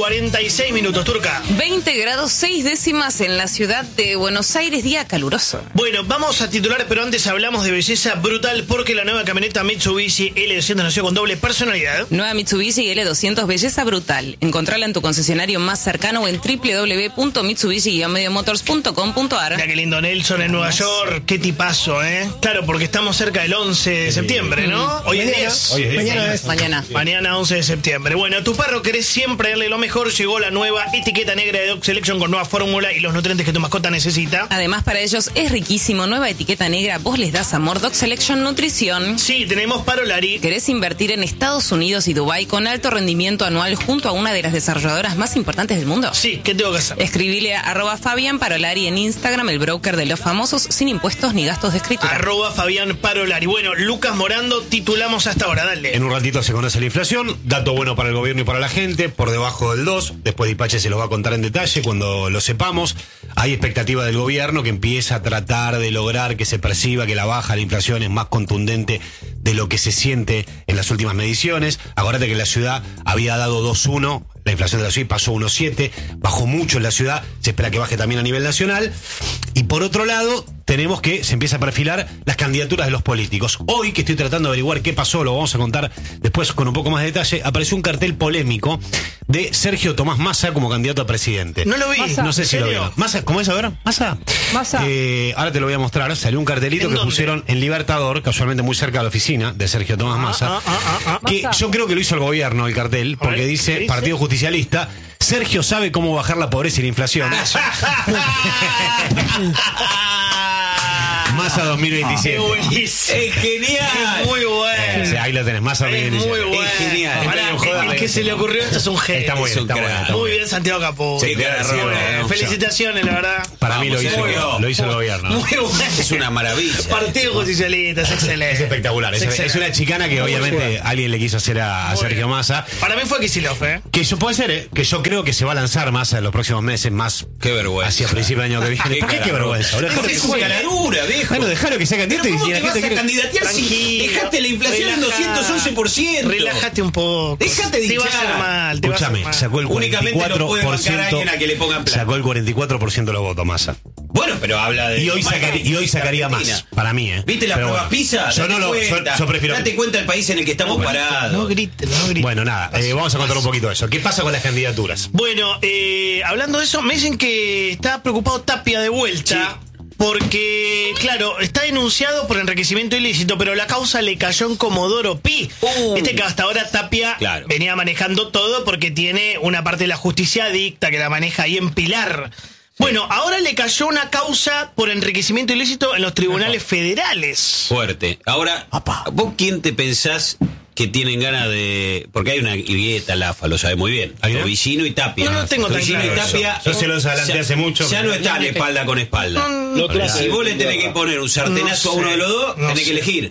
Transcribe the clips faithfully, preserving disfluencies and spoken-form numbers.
cuarenta y seis minutos, Turca. veinte grados seis décimas en la ciudad de Buenos Aires, día caluroso. Bueno, vamos a titular, pero antes hablamos de belleza brutal porque la nueva camioneta Mitsubishi L doscientos nació con doble personalidad. Nueva Mitsubishi L doscientos, belleza brutal. Encontrala en tu concesionario más cercano o en w w w punto mitsubishi guion medio motors punto com punto a r. Mira qué lindo Nelson en Nueva York, qué tipazo, ¿eh? Claro, porque estamos cerca del once de septiembre, ¿no? Hoy es diez. Hoy es diez. Mañana es. Mañana. Mañana once de septiembre. Bueno, a tu perro querés siempre darle lo mejor. Llegó la nueva etiqueta negra de Dog Selection con nueva fórmula y los nutrientes que tu mascota necesita. Además, para ellos es riquísimo. Nueva etiqueta negra, vos les das amor. Dog Selection Nutrición. Sí, tenemos Parolari. ¿Querés invertir en Estados Unidos y Dubái con alto rendimiento anual junto a una de las desarrolladoras más importantes del mundo? Sí, ¿qué tengo que hacer? Escribile a arroba Fabián Parolari en Instagram, el broker de los famosos, sin impuestos ni gastos de escritura. Arroba Fabián Parolari. Bueno, Lucas Morando, titulamos hasta ahora, dale. En un ratito se conoce la inflación, dato bueno para el gobierno y para la gente, por debajo del dos, después Dipache se los va a contar en detalle cuando lo sepamos. Hay expectativa del gobierno que empieza a tratar de lograr que se perciba que la baja de la inflación es más contundente de lo que se siente en las últimas mediciones. Acuérdate que la ciudad había dado dos uno, la inflación de la ciudad pasó uno siete, bajó mucho en la ciudad, se espera que baje también a nivel nacional. Y por otro lado, tenemos que se empieza a perfilar las candidaturas de los políticos. Hoy, que estoy tratando de averiguar qué pasó, lo vamos a contar después con un poco más de detalle, apareció un cartel polémico de Sergio Tomás Massa como candidato a presidente. No lo vi. Massa. No sé si lo vieron. Massa, ¿cómo es? A ver, Massa. Massa. Eh, ahora te lo voy a mostrar. Salió un cartelito que dónde? pusieron en Libertador, casualmente muy cerca de la oficina de Sergio Tomás Massa. Ah, ah, ah, ah, que Massa. yo creo que lo hizo el gobierno, el cartel, porque ver, dice, ¿qué dice? Partido Justicialista, Sergio sabe cómo bajar la pobreza y la inflación. Massa dos mil veintisiete. Qué buenísimo. ¡Es genial! Es muy bueno. O sea, ahí lo tenés, Massa dos mil Es veintisiete. muy bueno. Es genial. Pará, Es medio el, el que se le ocurrió esto es un genio. Está muy bien, está bueno. está Muy bueno. bien, Santiago Capó. Sí, te Muy agarró, bueno. eh, Felicitaciones, la verdad. Para mí lo Vamos, hizo, Sergio. lo hizo el gobierno. Muy bueno. Es una maravilla. Partido Justicialista, es excelente. Es espectacular. Es, excelente. es una chicana que obviamente alguien le quiso hacer a, a Muy Sergio bien. Massa. Para mí fue Kicillof, ¿eh? Que eso puede ser, ¿eh? Que yo creo que se va a lanzar Massa en los próximos meses, más Qué vergüenza. hacia principio de año que viene. ¿Por qué qué vergüenza? boludo? Dejalo que Es una juegue. caradura, viejo. Bueno, dejalo que sea Pero candidato y ¿cómo si la te vas gente a quiere... candidatear si Tranquilo, dejaste la inflación en relajá. doscientos once por ciento? Relájate un poco. Dejate de Te va a hacer hinchar. mal, te va a hacer Escúchame, mal. sacó el cuarenta y Únicamente cuatro lo puede por bancar ciento, alguien a que le pongan plata. sacó el cuarenta y cuatro por ciento de los votos, Massa. Bueno, pero habla de... Y hoy, sacaría, y hoy sacaría Argentina. más, para mí, ¿eh? ¿Viste la Pero prueba bueno, PISA? Yo no lo... Yo, yo prefiero... Date cuenta el país en el que estamos parados. No grites, no grites. Bueno, nada, eh, vamos a contar un poquito de eso. ¿Qué pasa con las candidaturas? Bueno, eh, hablando de eso, me dicen que está preocupado Tapia de vuelta. Porque, claro, está denunciado por enriquecimiento ilícito, pero la causa le cayó en Comodoro Pi. Uh. Viste que hasta ahora Tapia Claro. venía manejando todo porque tiene una parte de la justicia adicta que la maneja ahí en Pilar. Bueno, ahora le cayó una causa por enriquecimiento ilícito en los tribunales federales. Fuerte. Ahora, ¿vos quién te pensás que tienen ganas de...? Porque hay una grieta, Lafa, lo sabe muy bien. ¿Hay una? Tobillino y Tapia. No lo tengo tan Tobillino claro y Tapia... eso. Yo se los adelanté ya- hace mucho. Ya no están espalda con espalda. No, Y si vos le tenés que poner un sartenazo No a uno sé, de los dos, no tenés sé. que elegir.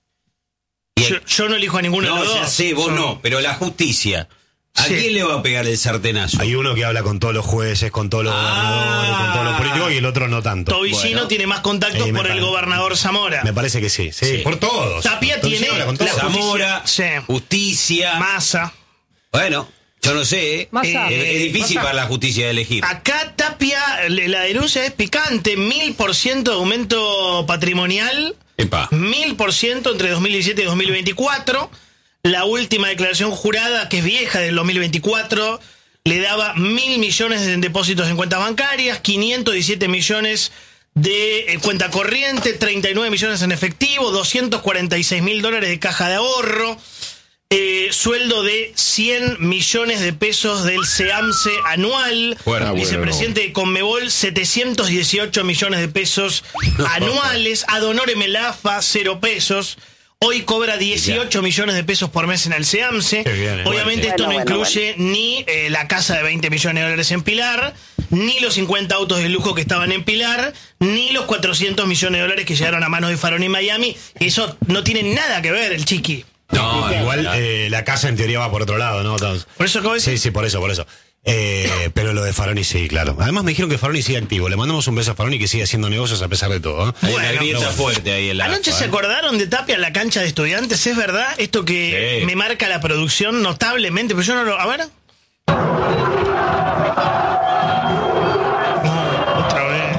Yo, yo no elijo a ninguno No, de los ya dos. sé, vos Son- no, pero la justicia. ¿A Sí. quién le va a pegar el sartenazo? Hay uno que habla con todos los jueces, con todos los Ah. gobernadores, con todos los políticos y el otro no tanto. Tobillino Bueno. tiene más contactos Sí, me por el parece. gobernador Zamora. Me parece que sí, sí, Sí. por todos. Tapia Tobillino tiene habla con la todos. justicia- Zamora, Sí. justicia. Massa. Bueno, yo no sé. ¿eh? Massa. Es, es difícil Massa. para la justicia de elegir. Acá Tapia, le- la denuncia es picante, mil por ciento de aumento patrimonial, Epa. mil por ciento entre dos mil diecisiete y dos mil veinticuatro. La última declaración jurada, que es vieja, del dos mil veinticuatro, le daba mil millones en depósitos en cuentas bancarias, quinientos diecisiete millones de eh, cuenta corriente, treinta y nueve millones en efectivo, doscientos cuarenta y seis mil dólares de caja de ahorro. Eh, sueldo de cien millones de pesos del SEAMSE anual. Fuera, Vicepresidente de Conmebol, setecientos dieciocho millones de pesos anuales. Adonore Melafa, cero pesos. Hoy cobra dieciocho millones de pesos por mes en el SEAMSE. Qué bien, eh. Obviamente Bueno, esto no bueno, incluye ni eh, la casa de veinte millones de dólares en Pilar, ni los cincuenta autos de lujo que estaban en Pilar, ni los cuatrocientos millones de dólares que llegaron a manos de Farón y Miami. Eso no tiene nada que ver, el chiqui. No, Igual no. eh, la casa en teoría va por otro lado, ¿no? Entonces, Por eso acabo de decir. sí, sí, por eso, por eso. Eh, pero lo de Faroni sí, claro. Además me dijeron que Faroni sigue activo. Le mandamos un beso a Faroni que sigue haciendo negocios a pesar de todo, ¿eh? Hay una Bueno, grieta pero- fuerte ahí en la Anoche AFA, se ¿eh? acordaron de Tapia en la cancha de Estudiantes, ¿es verdad? Esto que Sí. me marca la producción notablemente, pero yo no lo... A ver... No, otra vez.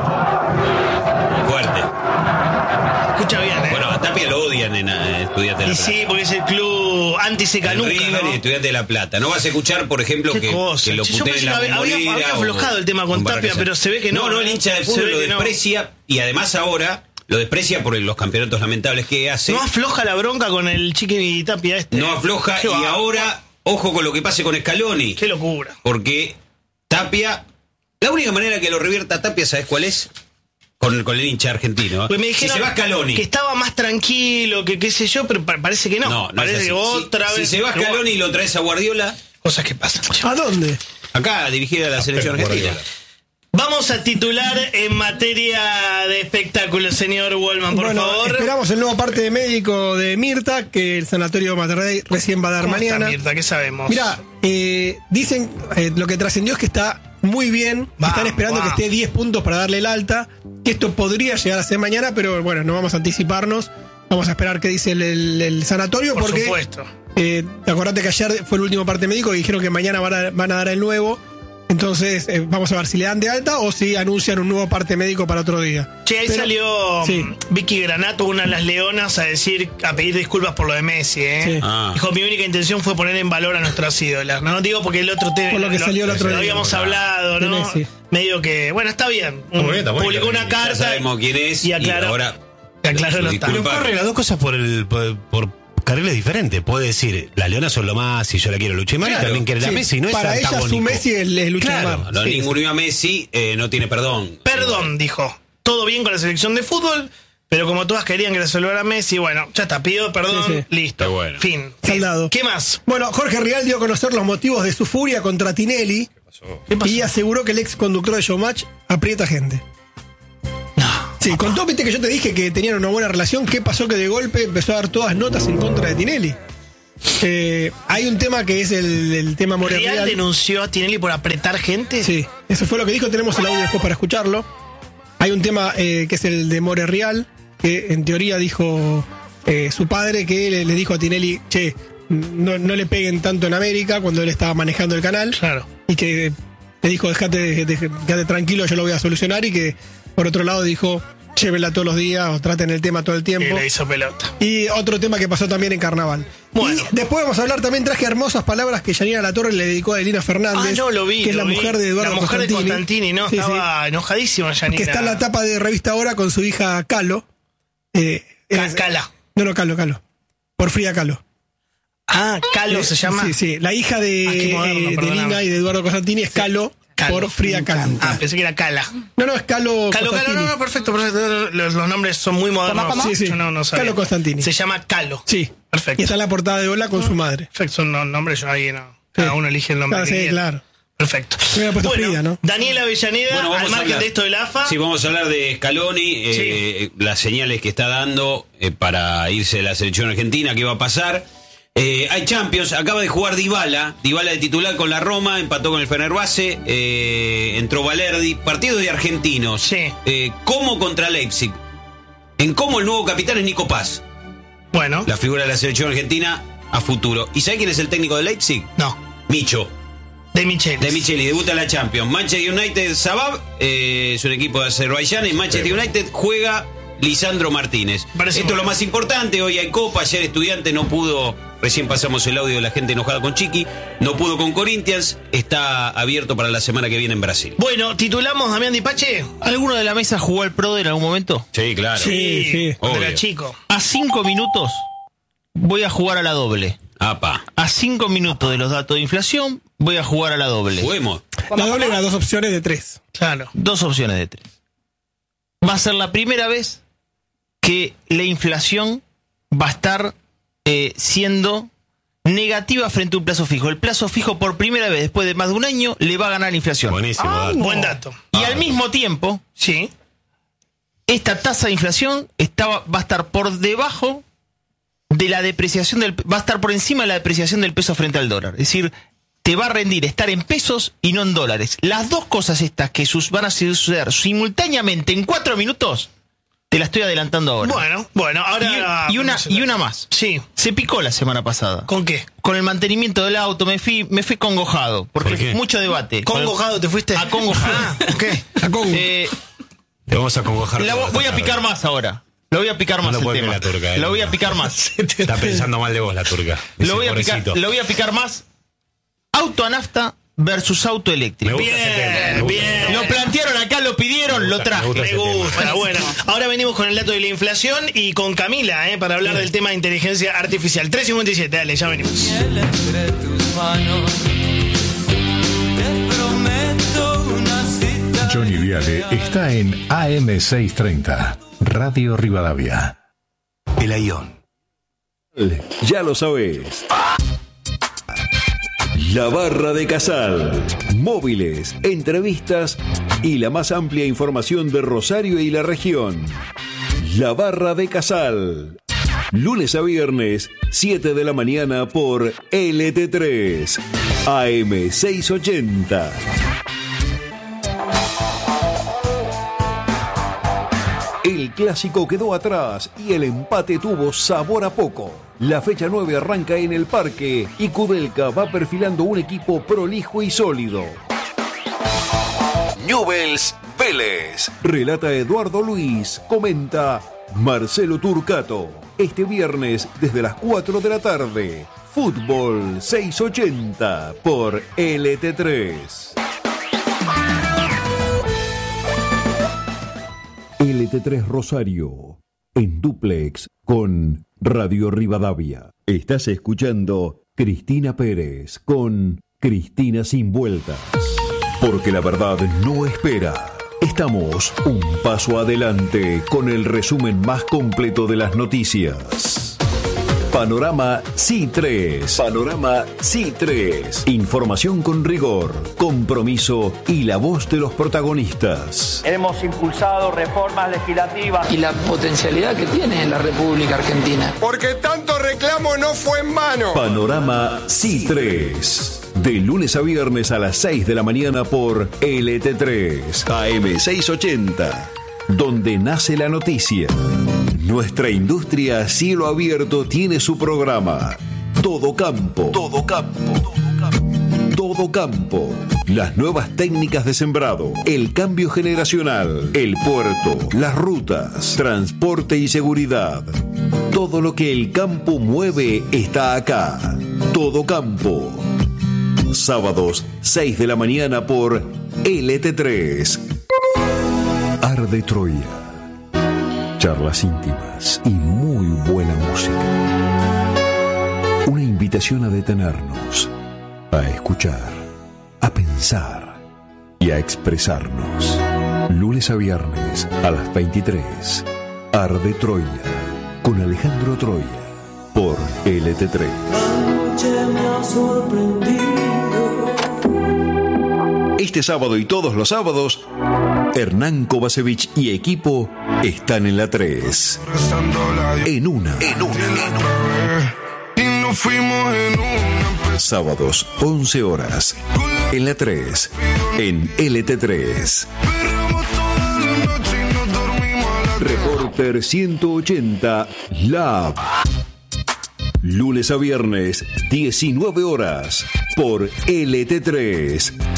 Fuerte. Escucha bien, ¿eh? Bueno, a Tapia lo odian en eh, Estudiantes de Y La Plata. sí, porque es el club anti-secanuca, River ¿no? y Estudiantes de La Plata. No vas a escuchar, por ejemplo, Qué que, cosa. que lo Yo puteen pensé en la que había- había- bombonera había o aflojado el tema con Barraca Tapia, Central. pero se ve que no, No, no, el ¿eh? hincha de Se fútbol ve lo que no. desprecia y además ahora lo desprecia por los campeonatos lamentables que hace. No afloja la bronca con el Chiqui Tapia este. No afloja Qué y va- ahora, ojo con lo que pase con Scaloni. Qué locura. Porque Tapia, la única manera que lo revierta Tapia, ¿sabes cuál es? Con el, con el hincha argentino. ¿eh? Pues me si dijeron se va Scaloni. que estaba más tranquilo, que qué sé yo, pero pa- parece que no. No, no parece es que así. otra si, vez. Si se va pero Scaloni bueno, y lo traes a Guardiola, cosas que pasan. ¿A dónde? acá a dirigir a la selección pero argentina. Guardiola. Vamos a titular en materia de espectáculo, señor Wallman, por bueno, favor. esperamos el nuevo parte de médico de Mirta, que el Sanatorio Materrey recién va a dar ¿Cómo está mañana. Mirta? ¿Qué sabemos? Mira, eh, dicen, eh, lo que trascendió es que está muy bien. Vamos, Están esperando vamos. que esté diez puntos para darle el alta. Que esto podría llegar a ser mañana, pero bueno, no vamos a anticiparnos. Vamos a esperar qué dice el, el- el sanatorio. por porque, supuesto. Eh, acordate que ayer fue el último parte médico y dijeron que mañana van a, van a dar el nuevo. Entonces, eh, vamos a ver si le dan de alta o si anuncian un nuevo parte médico para otro día. Che, ahí Pero- salió sí. mm, Vicky Granato, una de las leonas, a decir, a pedir disculpas por lo de Messi, ¿eh? Sí. Ah. Dijo, mi única intención fue poner en valor a nuestras ídolas. No digo porque el otro tema. Por lo que salió el otro Lo día. habíamos hablado, De ¿no? Messi. Medio que. Bueno, está bien. muy bien, está bueno Publicó que- una ya carta. Ya sabemos quién es y y, aclaró. ahora y aclaró su los disculpa. Pero tantos. corre las dos cosas por el por, por carriles diferentes. Puede decir, las leonas son lo más y yo la quiero Lucha y Mari, Claro. también quiere la Sí, Messi, no es para ella su antagónico. Messi es, es Lucha Claro, de Mar. no Sí, ninguno a Messi, eh, no tiene perdón. Perdón, dijo. Todo bien con la selección de fútbol, pero como todas querían que la saludara Messi, bueno, ya está, pido perdón, Sí, sí. listo. Está bueno. Fin. Saldado. ¿Qué más? Bueno, Jorge Rial dio a conocer los motivos de su furia contra Tinelli ¿Qué pasó? y aseguró que el ex conductor de Showmatch aprieta gente. No. Sí, contó, viste que yo te dije que tenían una buena relación. ¿Qué pasó? Que de golpe empezó a dar todas notas en contra de Tinelli. Eh, hay un tema que es el, el tema More ¿Real Real. denunció a Tinelli por apretar gente? Sí, eso fue lo que dijo. Tenemos el audio después para escucharlo. Hay un tema eh, que es el de More Real, que en teoría dijo eh, su padre que le, le dijo a Tinelli, che, no, no le peguen tanto en América cuando él estaba manejando el canal. Claro. Y que le dijo, dejate, dejate, dejate tranquilo, yo lo voy a solucionar. Y que por otro lado dijo, llévenla todos los días o traten el tema todo el Y tiempo. le hizo pelota. Y otro tema que pasó también en Carnaval. Bueno. Y después vamos a hablar también, traje hermosas palabras que Yanina Latorre le dedicó a Elina Fernández. Ah, no, lo vi. Que es lo la vi. mujer de Eduardo La mujer de Constantini. Constantini, ¿no? Sí, sí. Estaba enojadísima, Janina. Que está en la tapa de Revista Ahora con su hija Calo. Eh, Ca- es- Cala. No, no, Calo, Calo. Por Frida Calo. Ah, Calo Eh, se llama. Sí, sí. La hija de, Ah, qué moderno, eh, de perdóname. Elina y de Eduardo Constantini es Calo, Calo. por Frida Calo. Ah, pensé que era Cala. No, no, es Calo. Calo, Calo, Constantini. no, no, perfecto, perfecto. Los, los nombres son muy modernos. Sí, sí. Yo no, no sabía. Calo Constantini. Se llama Calo. Sí. Perfecto. Y está en la portada de Hola con su madre. Perfecto, son no- nombres, yo ahí no. Cada Sí. uno elige el nombre Ah, que sí, quiere. claro. Perfecto. Me hubiera puesto bueno, Frida, ¿no? Daniela Avellaneda, Bueno, vamos al a margen hablar. de esto del A F A. Sí, vamos a hablar de Scaloni, eh, las señales que está dando eh, para irse de la selección argentina, qué va a pasar. Eh, hay Champions, acaba de jugar Dybala, Dybala de titular con la Roma, empató con el Fenerbahce, eh, entró Valerdi, partido de argentinos. Sí. Eh, Como contra Leipzig. En cómo el nuevo capitán es Nico Paz, Bueno, la figura de la selección argentina a futuro. ¿Y sabe quién es el técnico de Leipzig? no. Micho. De Michelis. De Micheli, debuta en la Champions. Manchester United, Sabab, eh, es un equipo de Azerbaiyán. En Manchester United juega Lisandro Martínez. Parece Esto es bueno. lo más importante. Hoy hay Copa. Ayer Estudiante no pudo. Recién pasamos el audio de la gente enojada con Chiqui. No pudo con Corinthians. Está abierto para la semana que viene en Brasil. Bueno, titulamos Damián Dipache. ¿Alguno de la mesa jugó al Pro en algún momento? Sí, claro. Sí, sí. Cuando Obvio. era chico. A cinco minutos voy a jugar a la doble. Apa. A cinco minutos de los datos de inflación voy a jugar a la doble. Juguemos. La doble era dos opciones de tres. Claro. Dos opciones de tres. Va a ser la primera vez que la inflación va a estar eh, siendo negativa frente a un plazo fijo. El plazo fijo por primera vez después de más de un año le va a ganar la inflación. Buenísimo dato. Buen dato. Y al mismo tiempo, Sí. esta tasa de inflación estaba, va a estar por debajo de la depreciación del, va a estar por encima de la depreciación del peso frente al dólar. Es decir, te va a rendir estar en pesos y no en dólares. Las dos cosas estas que sus, van a suceder simultáneamente en cuatro minutos Te la estoy adelantando ahora. Bueno, bueno, ahora... Y, y una, y una más. Sí. Se picó la semana pasada. ¿Con qué? Con el mantenimiento del auto. Me fui, me fui congojado. Porque ¿Por qué? mucho debate. ¿Congojado te fuiste? A congojado. Ah, ok. A Congo. Eh, Te vamos a congojar. la vo- voy a picar más ahora. Lo voy a picar No más lo el puede tema. ver la turca, eh. Lo voy a picar más. Está pensando mal de vos la turca. Lo Ese voy a picar, pobrecito. lo voy a picar más. Auto a nafta versus auto Me eléctrico. gusta ese tema, me Bien, gusta. bien. Lo plantearon acá, lo pidieron, Me lo gusta, traje. me gusta. Me ese tema. gusta, bueno. Ahora venimos con el dato de la inflación y con Camila, eh, para hablar del tema de inteligencia artificial. tres cincuenta y siete, dale, ya venimos. Entre tus manos, te prometo una cita. Johnny Viale está en A M seiscientos treinta, Radio Rivadavia. El Ayón. Ya lo sabés. La Barra de Casal. Móviles, entrevistas y la más amplia información de Rosario y la región. La Barra de Casal. Lunes a viernes, siete de la mañana por L T tres. A M seiscientos ochenta. El clásico quedó atrás y el empate tuvo sabor a poco. La fecha nueve arranca en el Parque y Kudelka va perfilando un equipo prolijo y sólido. Newell's Vélez. Relata Eduardo Luis. Comenta Marcelo Turcato. Este viernes desde las cuatro de la tarde. Fútbol seiscientos ochenta por L T tres. L T tres Rosario, en dúplex con Radio Rivadavia. Estás escuchando Cristina Pérez con Cristina Sin Vueltas. Porque la verdad no espera. Estamos un paso adelante con el resumen más completo de las noticias. Panorama C I tres. Panorama C I tres. Información con rigor, compromiso y la voz de los protagonistas. Hemos impulsado reformas legislativas y la potencialidad que tiene la República Argentina. Porque tanto reclamo no fue en vano. Panorama C I tres. De lunes a viernes a las seis de la mañana por L T tres. A M seiscientos ochenta. Donde nace la noticia. Nuestra industria a cielo abierto tiene su programa. Todo campo. Todo campo. Todo campo. Las nuevas técnicas de sembrado, el cambio generacional, el puerto, las rutas, transporte y seguridad. Todo lo que el campo mueve está acá. Todo campo. Sábados, seis de la mañana por L T tres. Arde Troya. Charlas íntimas y muy buena música. Una invitación a detenernos, a escuchar, a pensar y a expresarnos. Lunes a viernes a las veintitrés. Arde Troya con Alejandro Troya por L T tres. Anoche me ha sorprendido. Este sábado y todos los sábados, Hernán Kovacevic y equipo están en la tres. En una. En una. Y nos fuimos en una. Sábados, once horas. En la tres. En L T tres. Reporter ciento ochenta Lab. Lunes a viernes, diecinueve horas. Por L T tres.